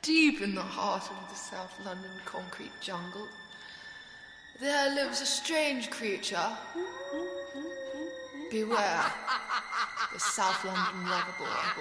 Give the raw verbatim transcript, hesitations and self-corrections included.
deep in the heart of the South London concrete jungle, there lives a strange creature. Beware, the South London lover boy.